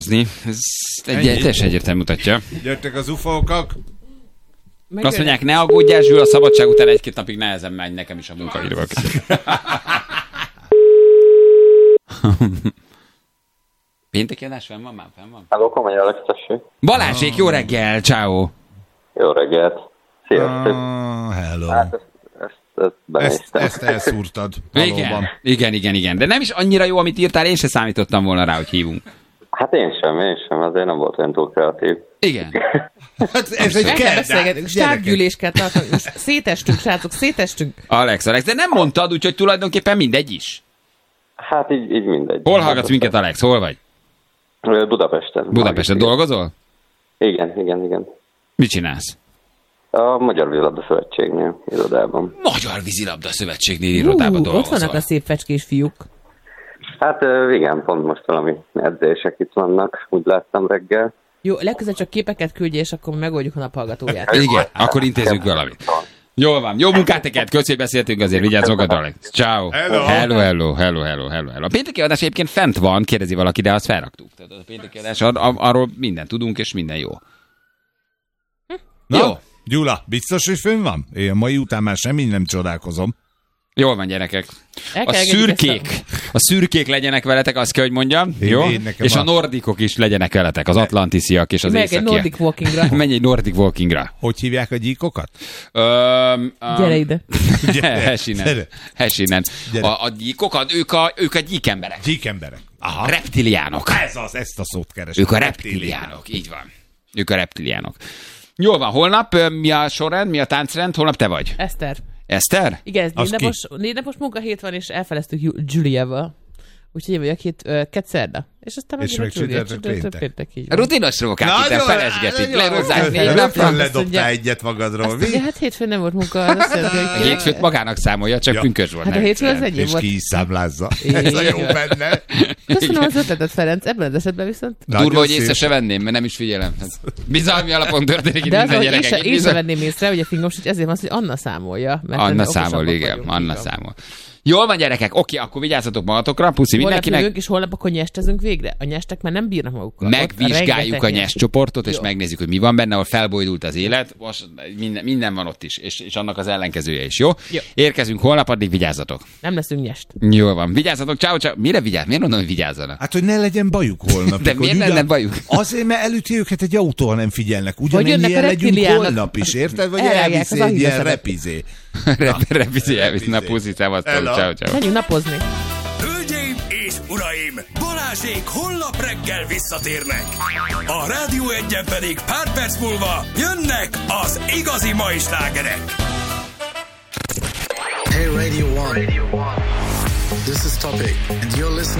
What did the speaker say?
Ez teljesen egyértelmű mutatja. Jöttek az ufókak. Azt mondják, ne aggódjál, Zsül, a szabadság után 1-2 napig nehezen megy nekem is a munkaidők. Pénteki adás fenn van? Már fenn van? Halló, Komoly Alex, tessék. Balázsék, jó reggel, ciao. Jó reggelt. Sziasztok. Hello. Hát Ezt elszúrtad. Valóban. Igen. De nem is annyira jó, amit írtál, én se számítottam volna rá, hogy hívunk. Hát én sem, azért nem volt olyan túl kreatív. Igen. Hát ez egy beszélgetünk, stábgyűlés kell tartani. Szétestünk, srácok, szétestünk. Alex, de nem mondtad, úgyhogy tulajdonképpen mindegy is. Hát így mindegy. Hol hallgatsz minket, Alex? Hol vagy? Budapesten. Dolgozol? Igen. Mit csinálsz? A Magyar Vízilabda Szövetségnél, irodában. Magyar Vízilabda Szövetségnél irodában dolgozol. Ott vannak a szép fecskés fiúk. Hát igen, pont most valami edzések itt vannak, úgy láttam reggel. Jó, legközelebb csak képeket küldje, és akkor megoldjuk a naphallgatóját. Igen, akkor intézzük valamit. Jól van, jó munkát neked, köszi, beszéltünk azért, vigyázz magadra, Alex. Ciao. Hello. A pénteki adás egyébként fent van, kérdezi valaki, de azt felraktuk. Tehát a pénteki adás, arról mindent tudunk, és minden jó. Na, jó. Gyula, biztos, hogy fönn van? Én mai után már semmi nem csodálkozom. Jól van, gyerekek. A szürkék legyenek veletek, azt kell, hogy mondjam. Jó? És a nordikok is legyenek veletek, az atlantisziak és az északiak. Menj egy Nordic Walkingra. Menj egy Nordic Walkingra. Hogy hívják a gyíkokat? Gyere ide. Hessinen. A gyíkokat, ők a gyíkemberek. Gyíkemberek. Aha. Reptiliánok. Ezt a szót keresem. Ők a reptiliánok, így van. Ők a reptiliánok. Jól van, holnap mi a sorrend, mi a táncrend? Holnap te vagy? Eszter? Igen, ez 4 napos munkahét van, és elfeleztük Juliával. Úgyhogy én vagyok szerda. És aztán meg péntek. Rutinos provokát, itt felesgetik. Lerozzák 4 napra. Ledobtál egyet magadról. Hát hétfőn nem volt munka. Hétfőt magának számolja, csak pünkös volt. Hát a hétfő az enyém volt. És ki is számlázza. Ez a jó benne. Köszönöm az ötletet, Ferenc. Ebben az esetben viszont. Durva, hogy észre se venném, mert nem is figyelem. Bizalmi alapon történik itt minden gyerekek. Én sem venném észre, hogy a fingom, hogy ezért van az, hogy Anna számolja. Anna számol, igen. Anna számol. Jól van, gyerekek, oké, akkor vigyázzatok magatokra, puszi mindenkinek. Holnap és holnap akkor nyestezünk végre. A nyestek már nem bírnak magukkal. Megvizsgáljuk a nyest csoportot, és megnézzük, hogy mi van benne, ahol felbojdult az élet. Most minden van ott is, és annak az ellenkezője is, jó? Érkezünk holnap, addig vigyázzatok. Nem leszünk nyest. Jól van, vigyázzatok, ciao. Mire vigyázz? Miért mondom, hogy vigyázzanak? Hát, hogy ne legyen bajuk holnap. De miért lenne bajuk? Azért, mert elüti őket egy autó, nem figyelnek. Ugyanennyien legyünk holnap is, érted? Vagy elviszi egy ilyen repizé. Repizé elvisz, na puszi, szevasztok, ciao. Menjünk napozni. Hölgyeim és uraim, Balázsék holnap reggel visszatérnek. A Rádió Egyen pedig pár perc múlva jönnek az igazi mai slágerek. Hey Radio 1, this is Topic, and you're listening